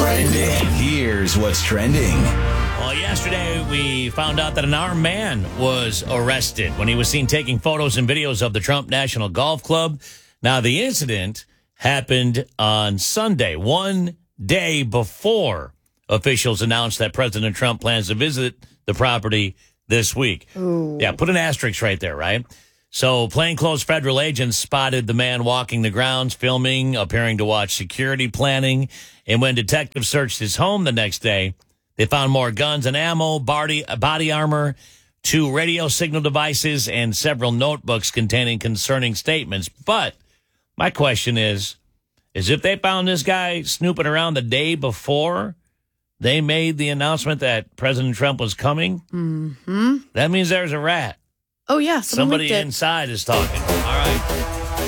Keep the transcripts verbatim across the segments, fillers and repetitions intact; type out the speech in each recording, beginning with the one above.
Trending. Here's what's trending. Well, yesterday we found out that an armed man was arrested when he was seen taking photos and videos of the Trump National Golf Club. Now, the incident happened on Sunday, one day before officials announced that President Trump plans to visit the property this week. Ooh. Yeah, put an asterisk right there, right? So plainclothes federal agents spotted the man walking the grounds, filming, appearing to watch security planning. And when detectives searched his home the next day, they found more guns and ammo, body, body armor, two radio signal devices, and several notebooks containing concerning statements. But my question is, is if they found this guy snooping around the day before they made the announcement that President Trump was coming, mm-hmm. that means there's a rat. Oh, yeah. Somebody inside is talking. All right.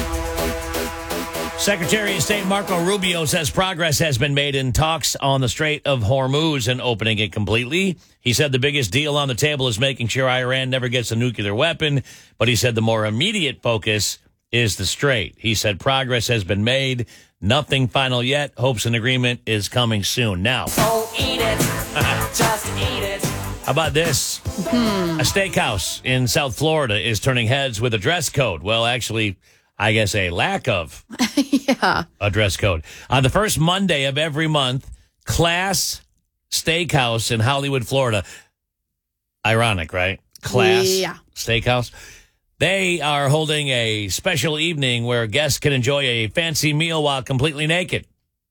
Secretary of State Marco Rubio says progress has been made in talks on the Strait of Hormuz and opening it completely. He said the biggest deal on the table is making sure Iran never gets a nuclear weapon, but he said the more immediate focus is the Strait. He said progress has been made. Nothing final yet. Hopes an agreement is coming soon. Now. Oh, eat it. Just eat it. How about this? Hmm. A steakhouse in South Florida is turning heads with a dress code. Well, actually, I guess a lack of yeah. a dress code. On the first Monday of every month, Class Steakhouse in Hollywood, Florida. Ironic, right? Class yeah. Steakhouse. They are holding a special evening where guests can enjoy a fancy meal while completely naked.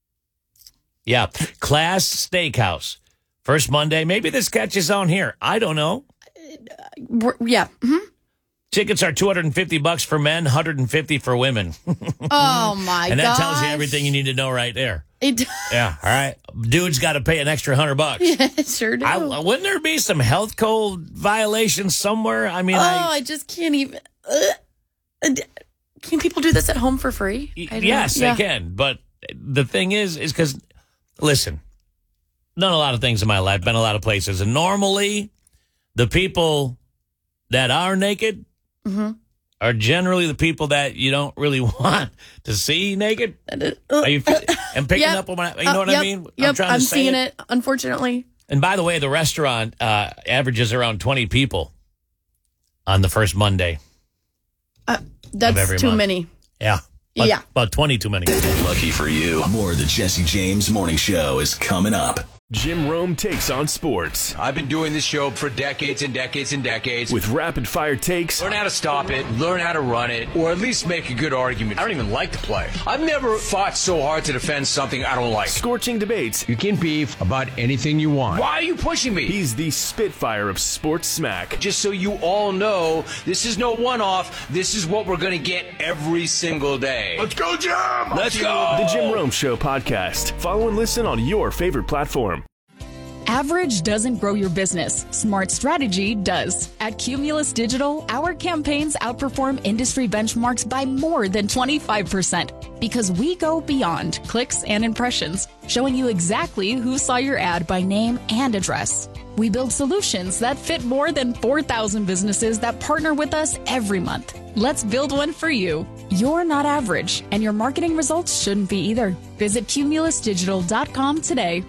Yeah, Class Steakhouse. First Monday. Maybe this catches on here. I don't know. Uh, yeah. Mm-hmm. Tickets are two hundred fifty bucks for men, one hundred fifty for women. Oh, my God. And that gosh. tells you everything you need to know right there. It Yeah, all right. Dude's got to pay an extra one hundred bucks. Yeah, it sure do. I, wouldn't there be some health code violations somewhere? I mean, oh, I, I just can't even. Uh, can people do this at home for free? I yes, yeah. they can. But the thing is, is because, listen, done a lot of things in my life, been a lot of places. And normally, the people that are naked mm-hmm. are generally the people that you don't really want to see naked. Uh, Are you and picking yep. up on what I, you know uh, what yep. I mean? Yep. I'm, trying I'm to say seeing it. it, unfortunately. And by the way, the restaurant uh, averages around twenty people on the first Monday. Uh, that's too month. many. Yeah. About, yeah. About twenty too many. Lucky for you, more of the Jesse James Morning Show is coming up. Jim Rome takes on sports. I've been doing this show for decades and decades and decades. With rapid-fire takes. Learn how to stop it, learn how to run it, or at least make a good argument. I don't even like to play. I've never fought so hard to defend something I don't like. Scorching debates. You can beef about anything you want. Why are you pushing me? He's the Spitfire of sports smack. Just so you all know, this is no one-off. This is what we're going to get every single day. Let's go, Jim! Let's go! The Jim Rome Show podcast. Follow and listen on your favorite platform. Average doesn't grow your business. Smart strategy does. At Cumulus Digital, our campaigns outperform industry benchmarks by more than twenty-five percent because we go beyond clicks and impressions, showing you exactly who saw your ad by name and address. We build solutions that fit more than four thousand businesses that partner with us every month. Let's build one for you. You're not average, and your marketing results shouldn't be either. Visit cumulus digital dot com today.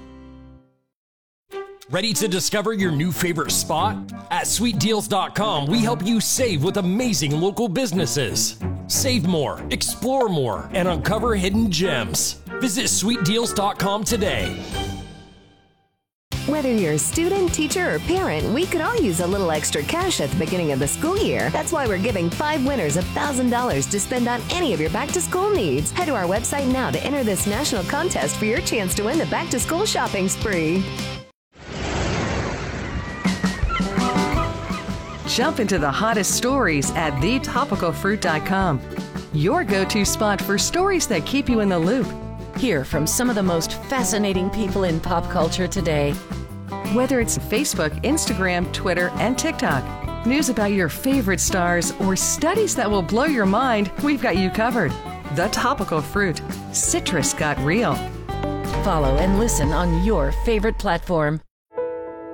Ready to discover your new favorite spot? At sweet deals dot com, we help you save with amazing local businesses. Save more, explore more, and uncover hidden gems. Visit sweet deals dot com today. Whether you're a student, teacher, or parent, we could all use a little extra cash at the beginning of the school year. That's why we're giving five winners one thousand dollars to spend on any of your back-to-school needs. Head to our website now to enter this national contest for your chance to win the back-to-school shopping spree. Jump into the hottest stories at the topical fruit dot com. Your go-to spot for stories that keep you in the loop. Hear from some of the most fascinating people in pop culture today. Whether it's Facebook, Instagram, Twitter, and TikTok, news about your favorite stars, or studies that will blow your mind, we've got you covered. The Topical Fruit. Citrus got real. Follow and listen on your favorite platform.